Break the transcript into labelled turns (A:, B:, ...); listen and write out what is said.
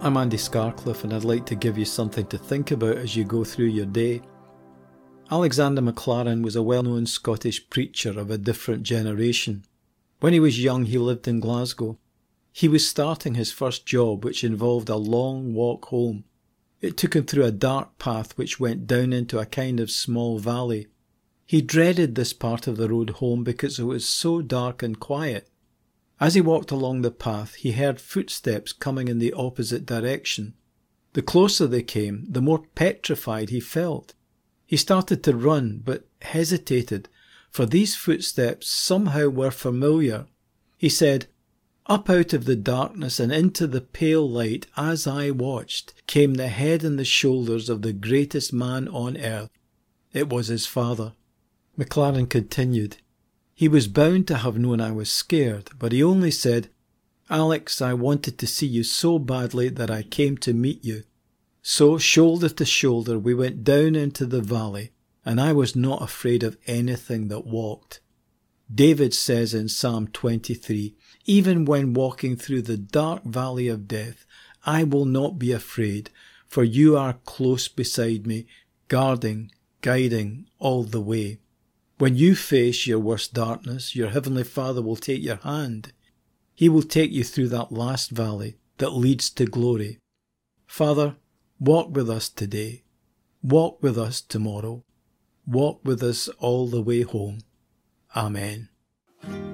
A: I'm Andy Scarcliffe, and I'd like to give you something to think about as you go through your day. Alexander MacLaren was a well-known Scottish preacher of a different generation. When he was young, he lived in Glasgow. He was starting his first job, which involved a long walk home. It took him through a dark path which went down into a kind of small valley. He dreaded this part of the road home because it was so dark and quiet. As he walked along the path, he heard footsteps coming in the opposite direction. The closer they came, the more petrified he felt. He started to run, but hesitated, for these footsteps somehow were familiar. He said, "Up out of the darkness and into the pale light, as I watched, came the head and the shoulders of the greatest man on earth." It was his father. MacLaren continued, "He was bound to have known I was scared, but he only said, 'Alex, I wanted to see you so badly that I came to meet you.' So, shoulder to shoulder, we went down into the valley, and I was not afraid of anything that walked." David says in Psalm 23, "Even when walking through the dark valley of death, I will not be afraid, for you are close beside me, guarding, guiding all the way." When you face your worst darkness, your Heavenly Father will take your hand. He will take you through that last valley that leads to glory. Father, walk with us today. Walk with us tomorrow. Walk with us all the way home. Amen.